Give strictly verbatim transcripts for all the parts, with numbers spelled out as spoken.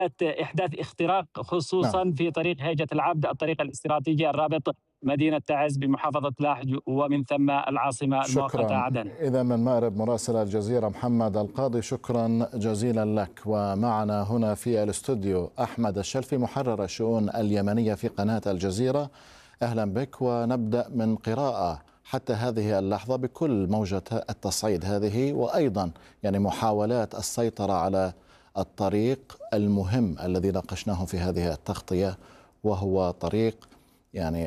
إحداث اختراق نعم. خصوصا في طريق هيجة العبد، الطريق الاستراتيجي الرابط مدينة تعز بمحافظة لاحج ومن ثم العاصمة المؤقتة شكرا. عدن. إذا من مأرب مراسل الجزيرة محمد القاضي، شكرا جزيلا لك. ومعنا هنا في الاستوديو أحمد الشلفي محرر الشؤون اليمنية في قناة الجزيرة. أهلا بك، ونبدأ من قراءة حتى هذه اللحظة بكل موجة التصعيد هذه، وأيضا يعني محاولات السيطرة على الطريق المهم الذي ناقشناه في هذه التغطية، وهو طريق يعني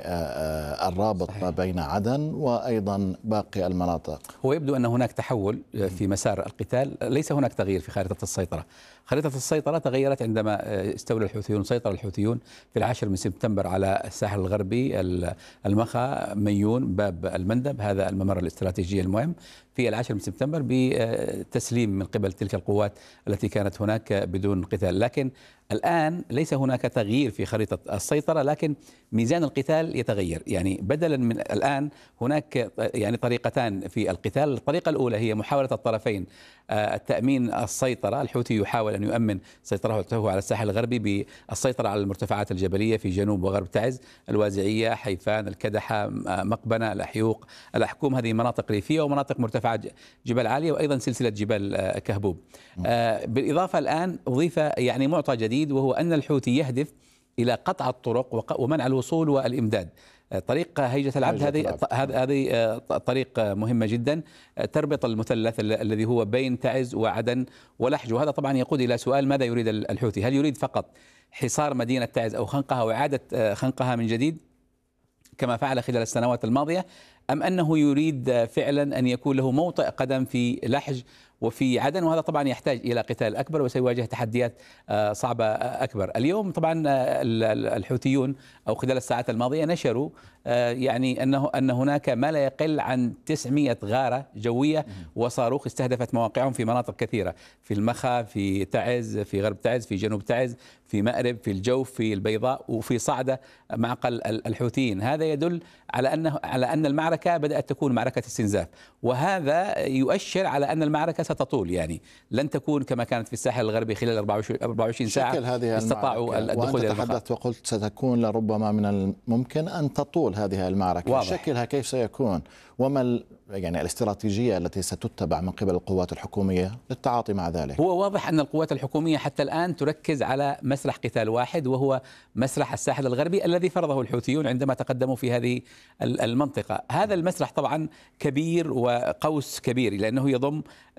الرابط ما بين عدن وأيضا باقي المناطق. هو يبدو أن هناك تحول في مسار القتال، ليس هناك تغيير في خارطة السيطرة. خريطة السيطرة تغيرت عندما استولى الحوثيون، سيطر الحوثيون في العاشر من سبتمبر على الساحل الغربي، المخا، ميون، باب المندب، هذا الممر الاستراتيجي المهم، في العاشر من سبتمبر بتسليم من قبل تلك القوات التي كانت هناك بدون قتال. لكن الآن ليس هناك تغيير في خريطة السيطرة، لكن ميزان القتال يتغير. يعني بدلا من الآن هناك يعني طريقتان في القتال. الطريقة الأولى هي محاولة الطرفين التأمين السيطرة. الحوثي يحاول أن يؤمن سيطرته على الساحل الغربي بالسيطرة على المرتفعات الجبلية في جنوب وغرب تعز، الوازعية، حيفان، الكدحة، مقبنة، الأحيوق، الأحكوم، هذه مناطق ريفية ومناطق مرتفعة جبال عالية، وأيضا سلسلة جبال كهبوب. بالإضافة الآن أضيف يعني معطى جديد، وهو أن الحوثي يهدف إلى قطع الطرق ومنع الوصول والإمداد. طريق هيجة العبد هذه هذه طريق مهمة جدا تربط المثلث الذي هو بين تعز وعدن ولحج، وهذا طبعا يقود إلى سؤال: ماذا يريد الحوثي؟ هل يريد فقط حصار مدينة تعز أو خنقها وإعادة خنقها من جديد كما فعل خلال السنوات الماضية، أم أنه يريد فعلا أن يكون له موطئ قدم في لحج وفي عدن؟ وهذا طبعا يحتاج إلى قتال أكبر وسيواجه تحديات صعبة أكبر. اليوم طبعا الحوثيون أو خلال الساعات الماضية نشروا يعني أنه أن هناك ما لا يقل عن تسعمئة غارة جوية وصاروخ استهدفت مواقعهم في مناطق كثيرة، في المخا، في تعز، في غرب تعز، في جنوب تعز، في مأرب، في الجوف، في البيضاء، وفي صعدة معقل الحوثيين. هذا يدل على أنه على أن المعركة بدأت تكون معركة استنزاف، وهذا يؤشر على أن المعركة ستطول. يعني لن تكون كما كانت في الساحل الغربي خلال أربعة وعشرين ساعة هذه استطاعوا الدخول إلى المخا. تحدثت وقلت ستكون لربما من الممكن أن تطول هذه المعركة. واضح. شكلها كيف سيكون؟ وما يعني الاستراتيجية التي ستتبع من قبل القوات الحكومية للتعاطي مع ذلك؟ هو واضح أن القوات الحكومية حتى الآن تركز على مسرح قتال واحد، وهو مسرح الساحل الغربي الذي فرضه الحوثيون عندما تقدموا في هذه المنطقة. هذا المسرح طبعا كبير وقوس كبير، لأنه يضم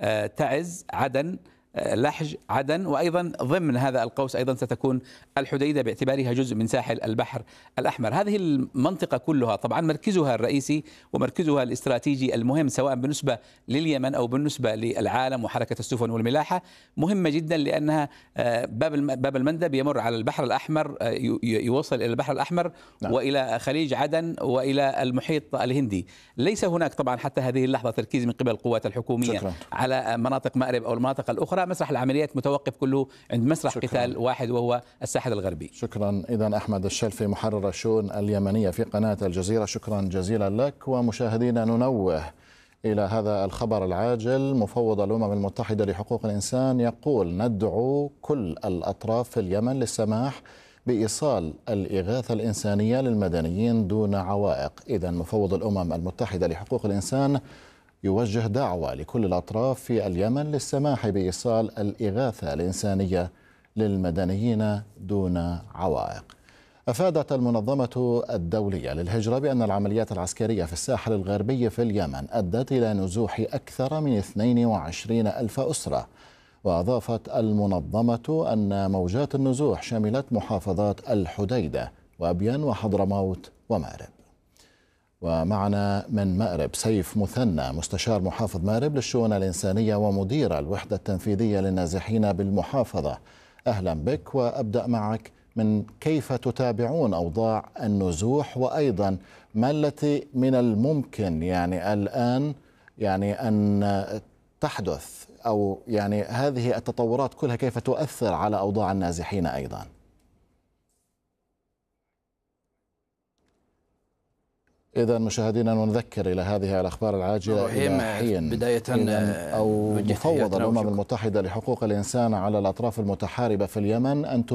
تعز، عدن، لحج، عدن، وأيضا ضمن هذا القوس أيضا ستكون الحديدة باعتبارها جزء من ساحل البحر الأحمر. هذه المنطقة كلها طبعا مركزها الرئيسي ومركزها الاستراتيجي المهم، سواء بالنسبة لليمن أو بالنسبة للعالم وحركة السفن والملاحة، مهمة جدا، لأنها باب باب المندب يمر على البحر الأحمر، يوصل إلى البحر الأحمر. نعم. وإلى خليج عدن وإلى المحيط الهندي. ليس هناك طبعا حتى هذه اللحظة تركيز من قبل القوات الحكومية شكرا. على مناطق مأرب أو المناطق الأخرى. مسرح العمليات متوقف كله عند مسرح شكرا. قتال واحد وهو الساحل الغربي. شكرا. إذن أحمد الشلفي محرر الشؤون اليمنية في قناة الجزيرة، شكرا جزيلا لك. ومشاهدينا ننوه إلى هذا الخبر العاجل. مفوض الأمم المتحدة لحقوق الإنسان يقول: ندعو كل الأطراف في اليمن للسماح بإيصال الإغاثة الإنسانية للمدنيين دون عوائق. إذن مفوض الأمم المتحدة لحقوق الإنسان يوجه دعوة لكل الأطراف في اليمن للسماح بإيصال الإغاثة الإنسانية للمدنيين دون عوائق. أفادت المنظمة الدولية للهجرة بأن العمليات العسكرية في الساحل الغربي في اليمن أدت إلى نزوح أكثر من اثنين وعشرين ألف أسرة. وأضافت المنظمة أن موجات النزوح شملت محافظات الحديدة وأبين وحضرموت ومأرب. ومعنا من مأرب سيف مثنى، مستشار محافظ مأرب للشؤون الإنسانية ومدير الوحدة التنفيذية للنازحين بالمحافظة. أهلا بك، وأبدأ معك من كيف تتابعون أوضاع النزوح، وأيضا ما التي من الممكن يعني الآن يعني أن تحدث، أو يعني هذه التطورات كلها كيف تؤثر على أوضاع النازحين أيضا؟ إذا مشاهدينا نذكر إلى هذه الأخبار العاجلة إلى حين بداية أو مفوض الأمم المتحدة لحقوق الإنسان على الأطراف المتحاربة في اليمن أن